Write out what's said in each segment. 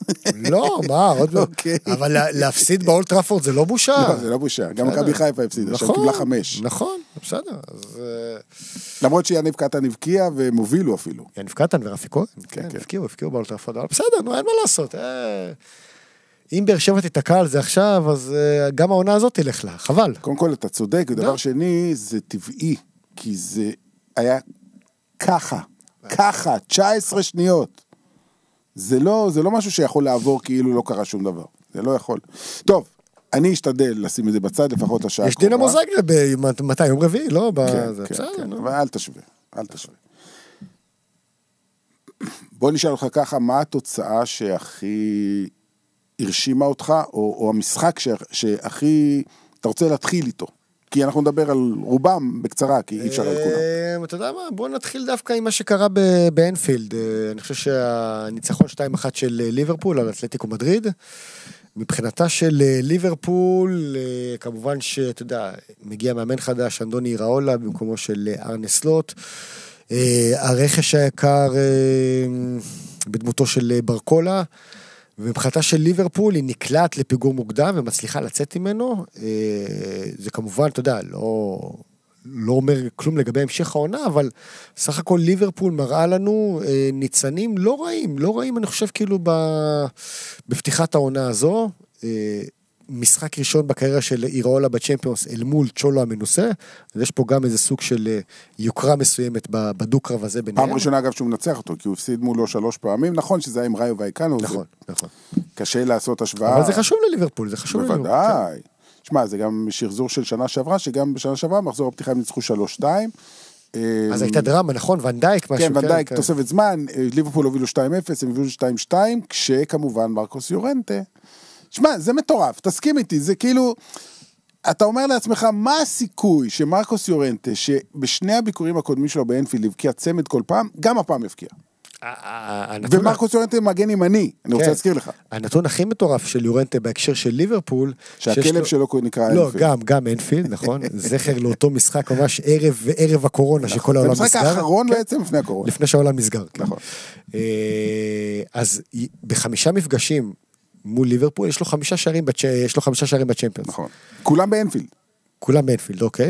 לא, מה, עוד לא. אבל להפסיד באולד טראפורד זה לא בושה. לא, זה לא בושה. גם מכבי חיפה הפסידה, עכשיו קיבלה 5. נכון, בסדר. למרות שיניב קטן הבקיע, והם הובילו אפילו. יניב קטן ורפי כהן, כן, הבקיעו באולד טראפורד, אבל בסדר, נו, אין מה לעשות. אם באר שבע תתקע על זה עכשיו, אז גם העונה הזאת תלך לה, חבל. קודם כל, אתה צודק, ודבר שני, זה טבעי, כי זה היה ככה, 19 שניות. זה לא משהו שיכול לעבור כאילו לא קרה שום דבר. זה לא יכול. טוב, אני אשתדל לשים את זה בצד, לפחות השעה יש דינמו זאגרב מתי? יום רביעי? לא? כן, אבל אל תשווה. בוא נשאל אותך ככה, מה התוצאה שהכי הרשימה אותך, או המשחק שהכי אתה רוצה להתחיל איתו? כי אנחנו נדבר על רובם בקצרה, כי אי אפשר על כולם. אתה יודע מה? בוא נתחיל דווקא עם מה שקרה באנפילד. אני חושב שהניצחון 2-1 של ליברפול על אתלטיקו מדריד, מבחינתה של ליברפול, כמובן שאתה יודע, מגיע מאמן חדש, אנדוני איראולה, במקומו של ארנה סלוט, הרכש היקר בדמותו של ברקולה, ומבחינתה של ליברפול היא נקלעת לפיגור מוקדם ומצליחה לצאת ממנו, זה כמובן, אתה יודע, לא אומר כלום לגבי המשך העונה, אבל סך הכל ליברפול מראה לנו ניצנים לא רעים, אני חושב כאילו בפתיחת העונה הזו, משחק ראשון בקריירה של איראולה בצ'מפיונס אל מול צ'ולו המנוסה, אז יש פה גם איזה סוג של יוקרה מסוימת בדו-קרב הזה ביניהם. פעם ראשונה אגב שהוא מנצח אותו, כי הוא הפסיד מולו 3 פעמים, נכון שזה היה עם ראיו ואיקנו, נכון. קשה לעשות השוואה. אבל זה חשוב לליברפול, זה חשוב לליברפול. בוודאי. שמע, זה גם שחזור של שנה שעברה, שגם בשנה שעברה מחזור הפתיחה הם ניצחו 3-2. אז הייתה דרמה, נכון? ונדייק משהו. כן, ונדייק תוספת זמן, ליברפול הובילו 2-0, הם הובילו 2-2, כשכמובן מרקוס יורנטה. שמע, זה מטורף, תסכים איתי, זה כאילו, אתה אומר לעצמך, מה הסיכוי שמרקוס יורנטה, שבשני הביקורים הקודמים שלו באנפילד, הבקיע צמד כל פעם, גם הפעם הבקיע. ומרקוס יורנטה מגן ימני, אני רוצה להזכיר לך. הנתון הכי מטורף של יורנטה בהקשר של ליברפול, שהכלב שלו נקרא אנפילד. לא, גם אנפילד, נכון? זכר לאותו משחק ממש ערב הקורונה, שכל העולם נסגר. זה המשחק האחרון בעצם לפני הקורונה. לפני שהעולם נסגר. נכון. אז ב5 מפגשים מול ליברפול, יש לו 5 שערים בצ'מפיונס. נכון. כולם באנפילד. אוקיי.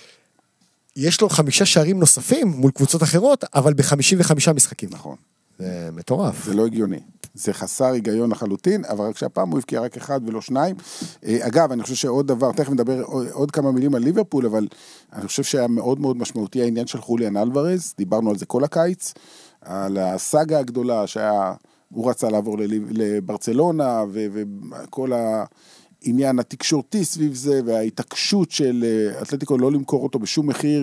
יש לו 5 שערים נוספים מול קבוצות אחרות, אבל ב55 משחקים. נכון. זה מטורף. זה לא הגיוני. זה חסר היגיון לחלוטין, אבל רק שהפעם הוא הבקיע רק 1 ולא 2. אגב, אני חושב שעוד דבר, תכף נדבר עוד כמה מילים על ליברפול, אבל אני חושב שהיה מאוד מאוד משמעותי העניין של חוליאן אלוורז, דיברנו על זה כל הקיץ, על הסאגה הגדולה שהיה, הוא רצה לעבור לברצלונה, וכל העניין התקשורתי סביב זה, וההתעקשות של אתלטיקו לא למכור אותו בשום מחיר,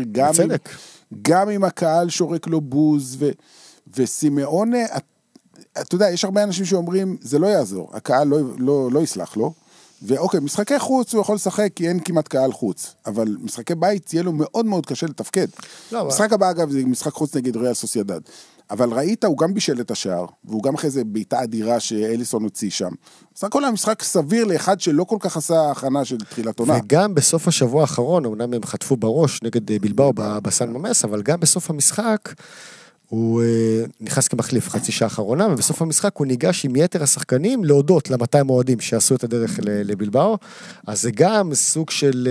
גם עם הקהל שורק לו בוז, וסימאונה, אתה יודע, יש הרבה אנשים שאומרים, זה לא יעזור, הקהל לא יסלח לו, ואוקיי, משחקי חוץ הוא יכול לשחק, כי אין כמעט קהל חוץ, אבל משחקי בית יהיה לו מאוד מאוד קשה לתפקד. משחק הבא אגב, זה משחק חוץ נגד ריאל סוסיידד, אבל ראית, הוא גם בישל את השער, והוא גם אחרי זה בעיטה אדירה שאליסון הוציא שם. בסך הכל המשחק סביר לאחד שלא כל כך עשה הכנה של תחילת עונה. וגם בסוף השבוע האחרון, אמנם הם חטפו בראש נגד בלבאו בסן ממס, אבל גם בסוף המשחק, הוא נכנס כמחליף חצי שעה האחרונה, ובסוף המשחק הוא ניגש עם יתר השחקנים להודות ל200 מועדים שעשו את הדרך לבלבאו, אז זה גם סוג של...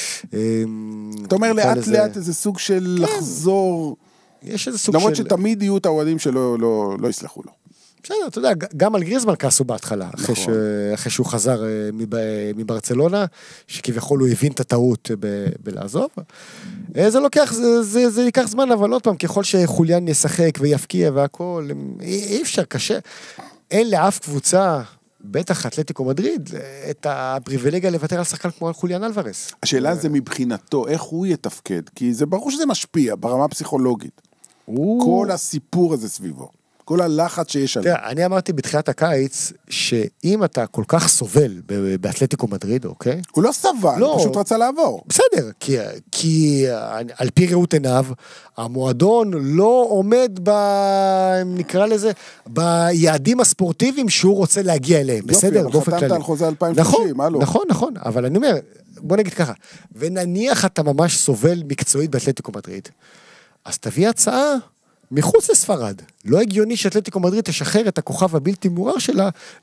אתה אומר לאט לאט איזה סוג של לחזור... יש איזה סוג של... למרות שתמיד יהיו את האוהדים שלא לא יסלחו לו. בסדר, אתה יודע, גם על גריזמן כעסו בהתחלה, אחרי שהוא חזר מברצלונה, שכביכול הוא הבין את הטעות בלעזוב. זה לוקח, זה ייקח זמן, אבל עוד פעם, ככל שחוליאן ישחק ויפקיע והכל, אי אפשר, קשה. אין לאף קבוצה, בטח אתלטיקו מדריד, את הפריבילגיה לוותר על שחקן כמו חוליאן אלוורז. השאלה זה מבחינתו, איך הוא יתפקד, כי זה ברור שזה משפיע ברמה הפסיכולוגית. כל הסיפור הזה סביבו. כל הלחץ שיש עליו. אני אמרתי בתחילת הקיץ, שאם אתה כל כך סובל באתלטיקו מדריד, אוקיי? הוא לא סבל, הוא פשוט רצה לעבור. בסדר, כי על פי ראות עיניו, המועדון לא עומד נקרא לזה, ביעדים הספורטיביים שהוא רוצה להגיע אליהם, בסדר? יופי, אבל חתמת על חוזה 2030, הלו. נכון, אבל אני אומר, בוא נגיד ככה, ונניח אתה ממש סובל מקצועית באתלטיקו מדריד, אז תביא הצעה מחוץ לספרד. לא הגיוני שאתלטיקו מדריד תשחרר את הכוכב הבלתי מורר שלה